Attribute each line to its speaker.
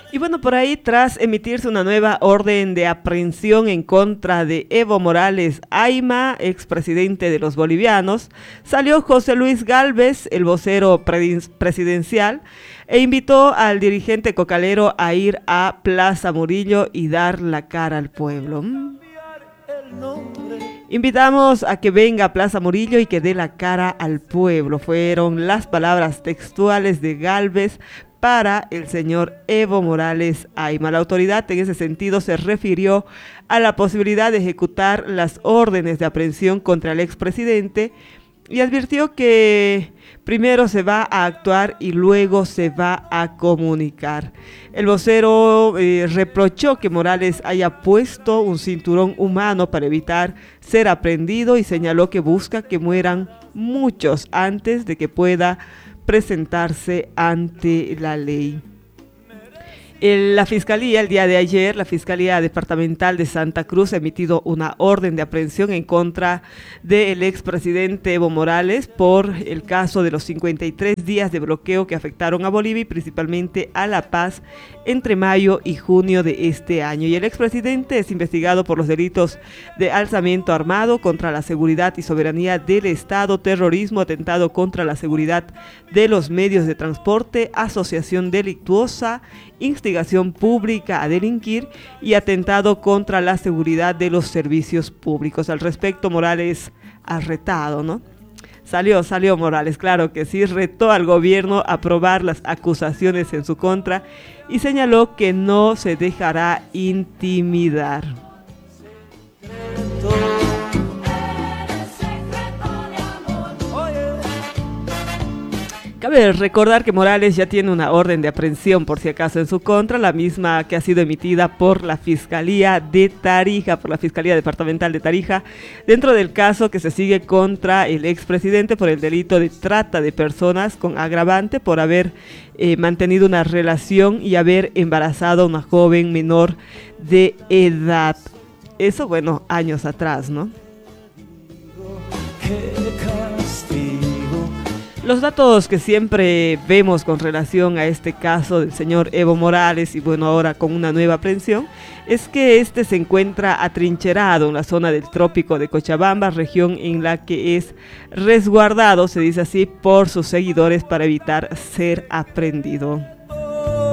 Speaker 1: Y bueno, por ahí, tras emitirse una nueva orden de aprehensión en contra de Evo Morales Ayma, expresidente de los bolivianos, salió José Luis Gálvez, el vocero presidencial, e invitó al dirigente cocalero a ir a Plaza Murillo y dar la cara al pueblo. Invitamos a que venga a Plaza Murillo y que dé la cara al pueblo. Fueron las palabras textuales de Gálvez para el señor Evo Morales Ayma. La autoridad en ese sentido se refirió a la posibilidad de ejecutar las órdenes de aprehensión contra el expresidente y advirtió que primero se va a actuar y luego se va a comunicar. El vocero reprochó que Morales haya puesto un cinturón humano para evitar ser aprehendido y señaló que busca que mueran muchos antes de que pueda presentarse ante la ley. La Fiscalía, el día de ayer, la Fiscalía Departamental de Santa Cruz ha emitido una orden de aprehensión en contra del expresidente Evo Morales por el caso de los 53 días de bloqueo que afectaron a Bolivia y principalmente a La Paz entre mayo y junio de este año. Y el expresidente es investigado por los delitos de alzamiento armado contra la seguridad y soberanía del Estado, terrorismo, atentado contra la seguridad de los medios de transporte, asociación delictuosa, instigación pública a delinquir y atentado contra la seguridad de los servicios públicos. Al respecto, Morales ha retado, ¿no? Salió Morales, claro que sí, retó al gobierno a aprobar las acusaciones en su contra y señaló que no se dejará intimidar. Cabe recordar que Morales ya tiene una orden de aprehensión por si acaso en su contra, la misma que ha sido emitida por la Fiscalía de Tarija, por la Fiscalía Departamental de Tarija, dentro del caso que se sigue contra el expresidente por el delito de trata de personas con agravante por haber mantenido una relación y haber embarazado a una joven menor de edad. Eso, bueno, años atrás, ¿no? Los datos que siempre vemos con relación a este caso del señor Evo Morales y bueno, ahora con una nueva aprehensión, es que este se encuentra atrincherado en la zona del trópico de Cochabamba, región en la que es resguardado, se dice así, por sus seguidores para evitar ser aprehendido.